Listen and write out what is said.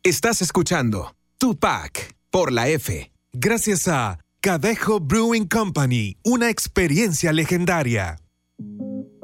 Estás escuchando Tupac por la F. Gracias a Cadejo Brewing Company, una experiencia legendaria.